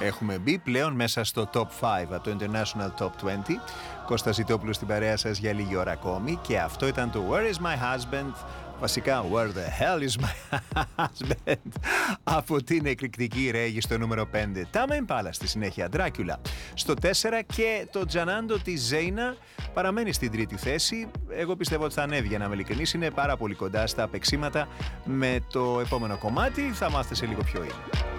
Έχουμε μπει πλέον μέσα στο Top 5 από το International Top 20. Κώστας Ζητόπουλος στην παρέα σας για λίγη ώρα ακόμη. Και αυτό ήταν το Where is my husband? Βασικά, Where the hell is my husband? Από την εκρηκτική Ρέγγι στο νούμερο 5. Τάμε Ιμπάλα στη συνέχεια, Ντράκουλα στο 4 και το Τζανάντο της Ζέινα παραμένει στην τρίτη θέση. Εγώ πιστεύω ότι θα ανέβει, για να είμαι ειλικρινής. Είναι πάρα πολύ κοντά στα παίξήματα με το επόμενο κομμάτι. Θα μάθετε σε λίγο ποιο είναι.